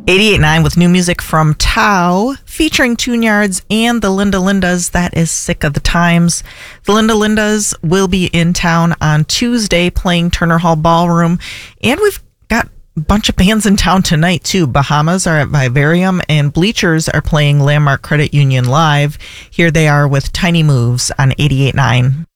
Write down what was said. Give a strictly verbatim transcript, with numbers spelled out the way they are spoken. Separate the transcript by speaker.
Speaker 1: eighty-eight point nine with new music from Tao, featuring Tune Yards and the Linda Lindas. That is Sick of the Times. The Linda Lindas will be in town on Tuesday playing Turner Hall Ballroom. And we've got a bunch of bands in town tonight, too. Bahamas are at Vivarium, and Bleachers are playing Landmark Credit Union Live. Here they are with Tiny Moves on eighty-eight point nine.